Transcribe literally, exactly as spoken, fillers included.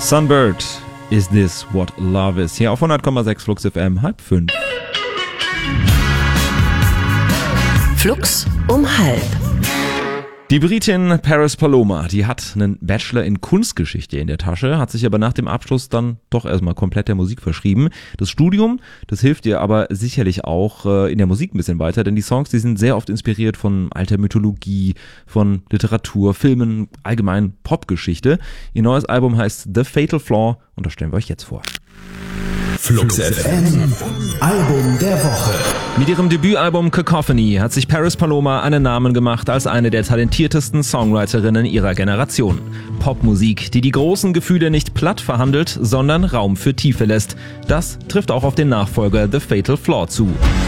Sunbird, Is This What Love Is? Hier auf hundert Komma sechs Flux F M, halb fünf. Flux um halb. Die Britin Paris Paloma, die hat einen Bachelor in Kunstgeschichte in der Tasche, hat sich aber nach dem Abschluss dann doch erstmal komplett der Musik verschrieben. Das Studium, das hilft ihr aber sicherlich auch äh, in der Musik ein bisschen weiter, denn die Songs, die sind sehr oft inspiriert von alter Mythologie, von Literatur, Filmen, allgemein Popgeschichte. Ihr neues Album heißt The Fatal Flaw und das stellen wir euch jetzt vor. Flux F M, Album der Woche. Mit ihrem Debütalbum Cacophony hat sich Paris Paloma einen Namen gemacht als eine der talentiertesten Songwriterinnen ihrer Generation. Popmusik, die die großen Gefühle nicht platt verhandelt, sondern Raum für Tiefe lässt. Das trifft auch auf den Nachfolger The Fatal Flaw zu.